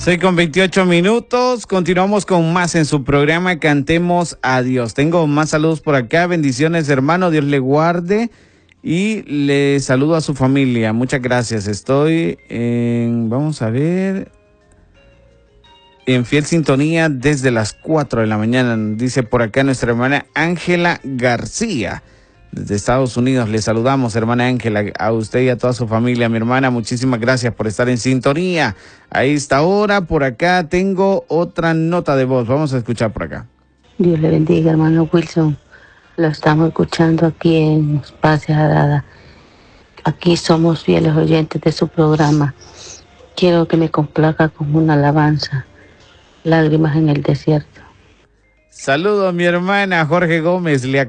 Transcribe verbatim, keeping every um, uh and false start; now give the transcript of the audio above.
Soy con veintiocho minutos. Continuamos con más en su programa Cantemos a Dios. Tengo más saludos por acá. Bendiciones, hermano. Dios le guarde. Y le saludo a su familia. Muchas gracias. Estoy en... Vamos a ver... En fiel sintonía desde las cuatro de la mañana. Dice por acá nuestra hermana Ángela García. Desde Estados Unidos le saludamos, hermana Ángela, a usted y a toda su familia. Mi hermana, muchísimas gracias por estar en sintonía. A esta hora, por acá, tengo otra nota de voz. Vamos a escuchar por acá. Dios le bendiga, hermano Wilson. Lo estamos escuchando aquí en Espacio Adada. Aquí somos fieles oyentes de su programa. Quiero que me complaca con una alabanza. Lágrimas en el desierto. Saludo a mi hermana Jorge Gómez. Le